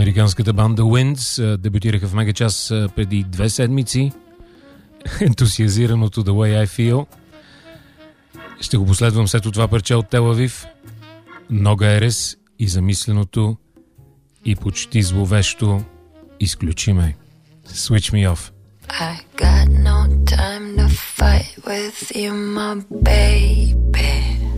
Американската банда Winds дебютираха в Мегачас преди 2 седмици. Ентусиазираното The Way I Feel. Ще го последвам след това парче от Тел Авив. Нога Ерес и замисленото и почти зловещо Изключи ме. Switch me off. I got no time to fight with you, my baby.